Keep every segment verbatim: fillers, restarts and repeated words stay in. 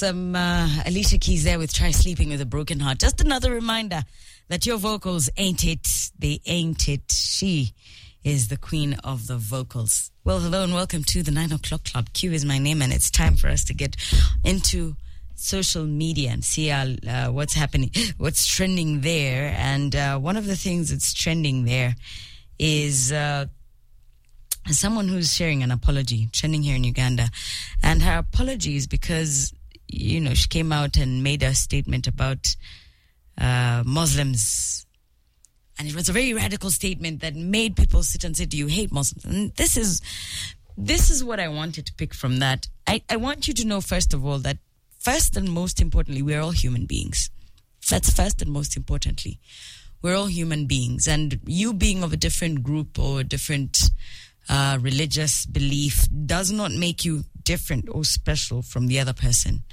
some uh, Alicia Keys there with Try Sleeping with a Broken Heart. Just another reminder that your vocals ain't it. They ain't it. She is the queen of the vocals. Well, hello and welcome to the nine o'clock Club. Q is my name, and it's time for us to get into social media and see uh, uh, what's happening, what's trending there. And uh, one of the things that's trending there is uh, someone who's sharing an apology, trending here in Uganda. And her apology is because, you know, she came out and made a statement about uh, Muslims. And it was a very radical statement that made people sit and say, do you hate Muslims? And this is this is what I wanted to pick from that. I, I want you to know, first of all, that first and most importantly, we're all human beings. That's first and most importantly. We're all human beings. And you being of a different group or a different uh, religious belief does not make you different or special from the other person.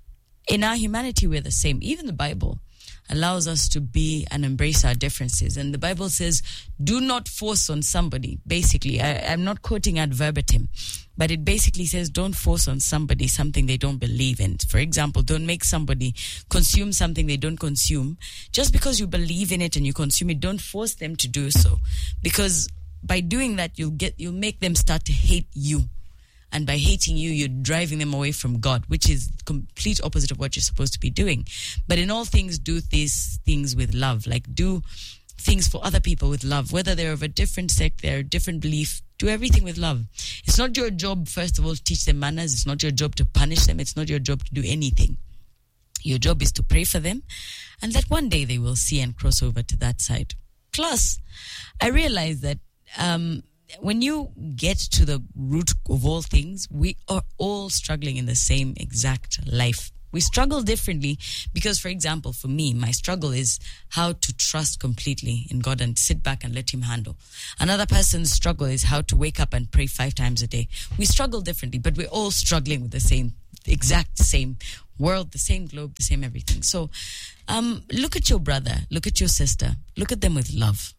In our humanity, we're the same. Even the Bible allows us to be and embrace our differences. And the Bible says, do not force on somebody. Basically, I, I'm not quoting ad verbatim, but it basically says, don't force on somebody something they don't believe in. For example, don't make somebody consume something they don't consume. Just because you believe in it and you consume it, don't force them to do so. Because by doing that, you'll get, you'll make them start to hate you. And by hating you, you're driving them away from God, which is the complete opposite of what you're supposed to be doing. But in all things, do these things with love. Like, do things for other people with love. Whether they're of a different sect, they're a different belief, do everything with love. It's not your job, first of all, to teach them manners. It's not your job to punish them. It's not your job to do anything. Your job is to pray for them, and that one day they will see and cross over to that side. Plus, I realize that um when you get to the root of all things, we are all struggling in the same exact life. We struggle differently because, for example, for me, my struggle is how to trust completely in God and sit back and let Him handle. Another person's struggle is how to wake up and pray five times a day. We struggle differently, but we're all struggling with the same, exact same world, the same globe, the same everything. So um, look at your brother, look at your sister, look at them with love.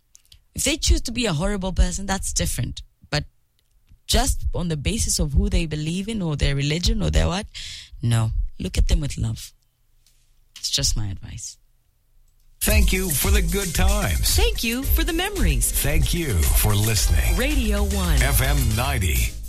If they choose to be a horrible person, that's different. But just on the basis of who they believe in or their religion or their what, no. Look at them with love. It's just my advice. Thank you for the good times. Thank you for the memories. Thank you for listening. Radio one. F M ninety.